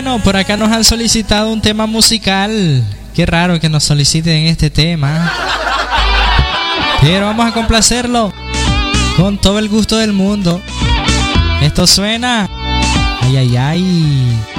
Bueno, por acá nos han solicitado un tema musical. Qué raro que nos soliciten este tema. Pero vamos a complacerlo con todo el gusto del mundo. Esto suena. Ay, ay, ay.